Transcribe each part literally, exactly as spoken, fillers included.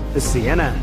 to C N N.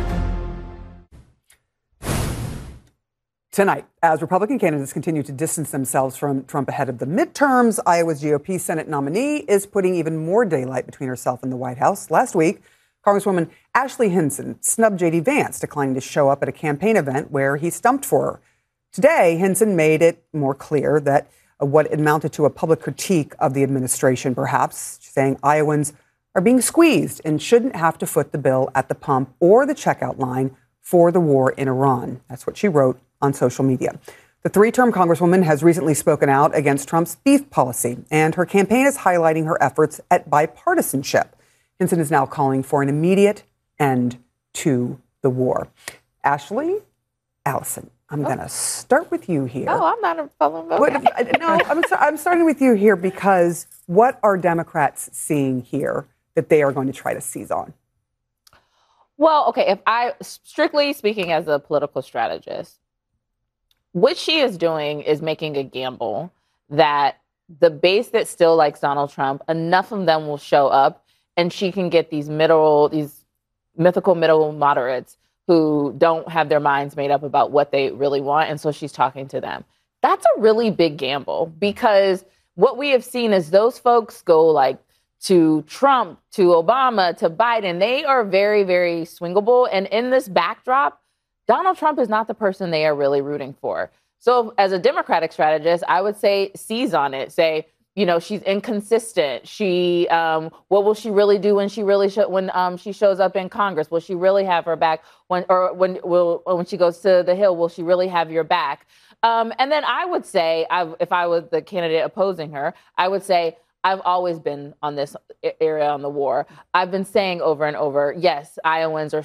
Tonight, as Republican candidates continue to distance themselves from Trump ahead of the midterms, Iowa's G O P Senate nominee is putting even more daylight between herself and the White House. Last week, Congresswoman Ashley Hinson snubbed J D. Vance, declining to show up at a campaign event where he stumped for her. Today, Hinson made it more clear that uh, what amounted to a public critique of the administration, perhaps, saying Iowans are being squeezed and shouldn't have to foot the bill at the pump or the checkout line for the war in Iran. That's what she wrote on social media. The three-term Congresswoman has recently spoken out against Trump's beef policy, and her campaign is highlighting her efforts at bipartisanship. Hinson is now calling for an immediate end to the war. Ashley, Allison, I'm oh. going to start with you here. Oh, I'm not a felon. Okay. No, I'm, I'm starting with you here because what are Democrats seeing here that they are going to try to seize on? Well, okay, if I, strictly speaking as a political strategist, what she is doing is making a gamble that the base that still likes Donald Trump, enough of them will show up and she can get these middle, these mythical middle moderates who don't have their minds made up about what they really want. And so she's talking to them. That's a really big gamble because what we have seen is those folks go like to Trump, to Obama, to Biden. They are very, very swingable. And in this backdrop, Donald Trump is not the person they are really rooting for. So as a Democratic strategist, I would say seize on it. Say, you know, she's inconsistent. She, um, what will she really do when she really sh- when um, she shows up in Congress? Will she really have her back when, or when will when she goes to the Hill? Will she really have your back? Um, and then I would say, I, if I was the candidate opposing her, I would say, I've always been on this area on the war. I've been saying over and over, yes, Iowans are